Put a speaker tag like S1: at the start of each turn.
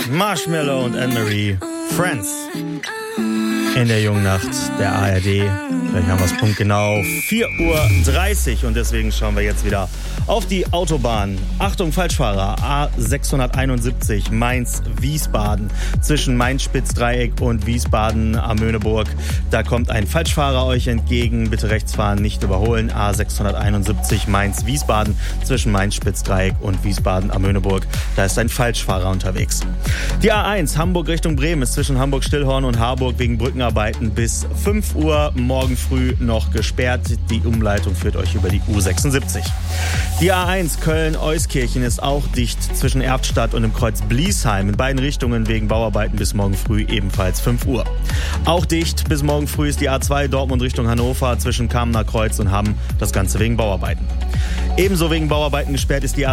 S1: Marshmello und Anne-Marie, Friends. In der jungen Nacht der ARD. Gleich haben wir es punktgenau 4:30 Uhr und deswegen schauen wir jetzt wieder auf die Autobahn. Achtung, Falschfahrer, A671 Mainz-Wiesbaden. Zwischen Mainz-Spitzdreieck und Wiesbaden-Amöneburg. Da kommt ein Falschfahrer euch entgegen. Bitte rechts fahren, nicht überholen. A671 Mainz-Wiesbaden. Zwischen Mainz-Spitzdreieck und Wiesbaden-Amöneburg. Da ist ein Falschfahrer unterwegs. Die A1 Hamburg Richtung Bremen ist zwischen Hamburg-Stillhorn und Harburg wegen Brückenarbeiten bis 5 Uhr morgen früh noch gesperrt. Die Umleitung führt euch über die U76. Die A1 Köln-Euskirchen ist auch dicht zwischen Erftstadt und dem Kreuz Bliesheim. In beiden Richtungen wegen Bauarbeiten bis morgen früh ebenfalls 5 Uhr. Auch dicht bis morgen früh ist die A2 Dortmund Richtung Hannover zwischen Kamener Kreuz und Hamm. Das Ganze wegen Bauarbeiten. Ebenso wegen Bauarbeiten gesperrt ist die